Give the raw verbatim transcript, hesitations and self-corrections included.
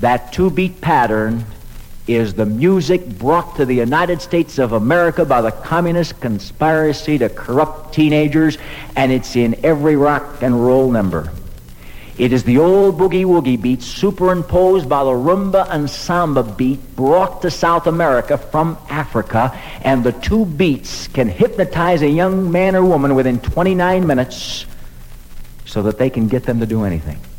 That two-beat pattern is the music brought to the United States of America by the communist conspiracy to corrupt teenagers, and it's in every rock and roll number. It is the old boogie-woogie beat superimposed by the rumba and samba beat brought to South America from Africa, and the two beats can hypnotize a young man or woman within twenty-nine minutes so that they can get them to do anything.